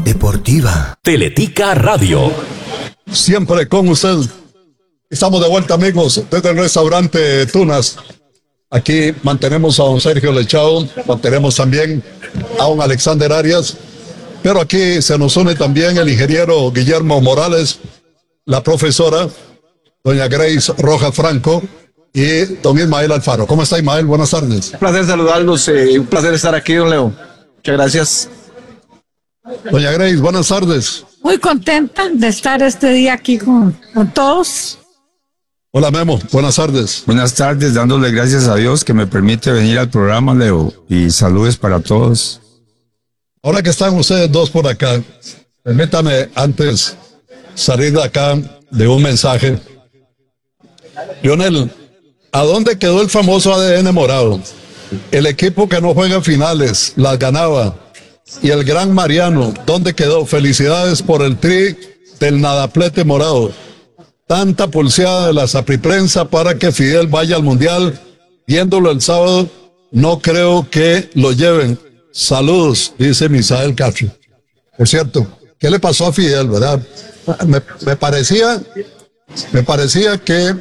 deportiva. Teletica Radio. Siempre con usted. Estamos de vuelta, amigos, desde el restaurante Tunas. Aquí mantenemos a don Sergio Lechao, mantenemos también a don Alexander Arias, pero aquí se nos une también el ingeniero Guillermo Morales, la profesora doña Grace Rojas Franco y don Ismael Alfaro. ¿Cómo está, Ismael? Buenas tardes. Un placer saludarlos, un placer estar aquí, don Leo. Muchas gracias. Doña Grace, buenas tardes. Muy contenta de estar este día aquí con todos. Hola, Memo, buenas tardes. Buenas tardes, dándole gracias a Dios que me permite venir al programa, Leo, y saludos para todos. Ahora que están ustedes dos por acá, permítame antes salir de acá de un mensaje. Lionel, ¿a dónde quedó el famoso ADN morado? El equipo que no juega finales, las ganaba. Y el gran Mariano, ¿dónde quedó? Felicidades por el tri del nadaplete morado. Tanta pulseada de la sapriprensa para que Fidel vaya al Mundial. Viéndolo el sábado, no creo que lo lleven. Saludos, dice Misael Castro. Por cierto, ¿qué le pasó a Fidel, verdad? Me parecía que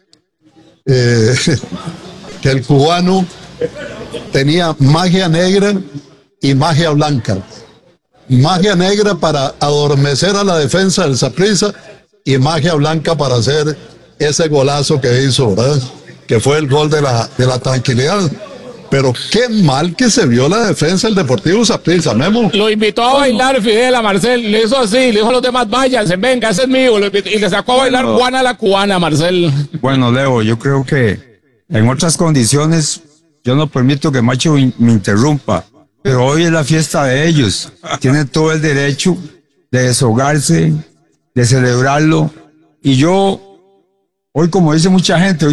el cubano tenía magia negra y magia blanca. Magia negra para adormecer a la defensa del Saprissa y magia blanca para hacer ese golazo que hizo, ¿verdad? Que fue el gol de la tranquilidad. Pero qué mal que se vio la defensa del Deportivo Saprissa, Memo. Lo invitó a bailar Fidel a Marcel, le hizo así, le dijo a los demás, váyanse, venga, ese es mío, y le sacó a bailar Juana la cubana, Marcel. Bueno, Leo, yo creo que en otras condiciones yo no permito que Macho me interrumpa, pero hoy es la fiesta de ellos. Tienen todo el derecho de deshogarse, de celebrarlo, y yo, hoy como dice mucha gente, hoy